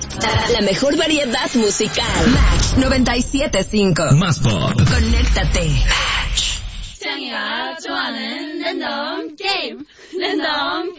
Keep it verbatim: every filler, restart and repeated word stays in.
La, la mejor variedad musical. Match noventa y siete punto cinco. Más pop. Conéctate. Match. 짱이가 좋아하는 랜덤 게임. 랜덤